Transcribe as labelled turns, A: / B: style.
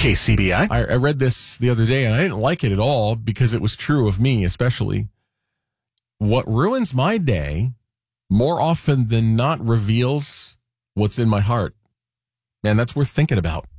A: KCBI.
B: I read this the other day, and I didn't like it at all because it was true of me, especially. What ruins my day more often than not reveals what's in my heart. Man, that's worth thinking about.